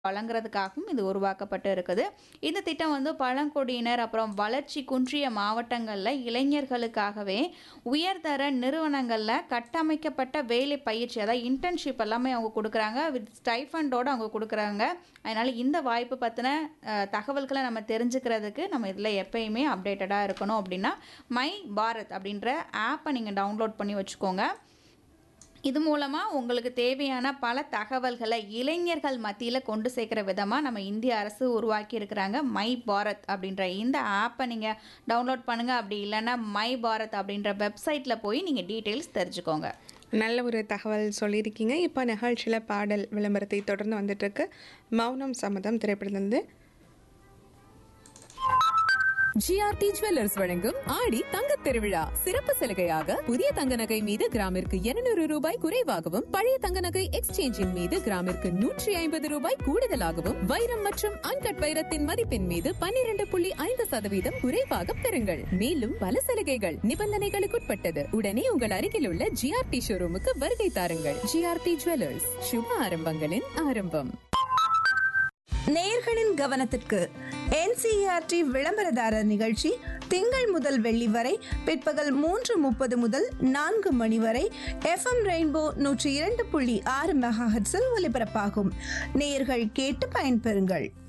வழங்குறதுக்காகவும் இது உருவாக்கப்பட்டு இருக்குது. இந்த திட்டம் வந்து பழங்குடியினர், அப்புறம் வளர்ச்சி குன்றிய மாவட்டங்கள்ல இளைஞர்களுக்காகவே உயர்தர நிறுவனங்கள்ல கட்டமைக்கப்பட்ட வேலை பயிற்சி, அதாவது இன்டர்ன்ஷிப் எல்லாமே அவங்க குடுக்குறாங்க. வித் ஸ்டைஃபண்டோட அவங்க குடுக்குறாங்க. அதனால இந்த வாய்ப்பு பத்தின தகவல்கள நம்ம தெரிஞ்சுக்கிறதுக்கு நம்ம இதில எப்பயுமே அப்டேட்டடா இருக்கணும் அப்படின்னா, மை பாரத் அப்படின்ற ஆப்ப நீங்க டவுன்லோட் பண்ணி வச்சுக்கோங்க. இது மூலமா உங்களுக்கு தேவையான பல தகவல்கள இளைஞர்கள் மத்தியில கொண்டு சேர்க்கிற விதமா நம்ம இந்திய அரசு உருவாக்கி இருக்கிறாங்க. மை பாரத் அப்படின்ற இந்த ஆப்ப நீங்க டவுன்லோட் பண்ணுங்க. அப்படி இல்லன்னா மை பாரத் அப்படின்ற வெப்சைட்ல போய் நீங்க டீட்டெயில்ஸ் தெரிஞ்சுக்கோங்க. நல்ல ஒரு தகவல் சொல்லியிருக்கீங்க. இப்போ நிகழ்ச்சியில பாடல் விளம்பரத்தை தொடர்ந்து வந்துட்டுருக்கு. மௌனம் சம்மதம் திரைப்படத்திலிருந்து ஜிஆர்டி ஜுவல்லர்ஸ் வழங்கும் ஆடி தங்கத் திருவிழா சிறப்பு சலுகையாக புதிய தங்க நகை மீது கிராமிற்கு 200 ரூபாய் குறைவாகவும், பழைய தங்க நகை எக்ஸ்சேஞ்சின் மீது கிராமிற்கு 150 ரூபாய் கூடுதலாகவும், வைரம் மற்றும் அன்கட் வைரத்தின் மதிப்பின் மீது 12.5% குறைவாக பெறுங்கள். மேலும் பல சலுகைகள் நிபந்தனைகளுக்குட்பட்டது. உடனே உங்கள் அருகில் உள்ள ஜிஆர்டி ஷோரூமுக்கு வருகை தாருங்கள். ஜிஆர்டி ஜுவல்லர்ஸ், சுப ஆரம்பங்களின் ஆரம்பம். நேயர்களின் கவனத்திற்கு NCERT விளம்பரதாரர் நிகழ்ச்சி திங்கள் முதல் வெள்ளி வரை பிற்பகல் 3:30 முதல் 4 மணி வரை FM ரெயின்போ 102.6 மெகாஹெர்ட்ஸில் ஒலிபரப்பாகும். நேயர்கள் கேட்டு பயன்பெறுங்கள்.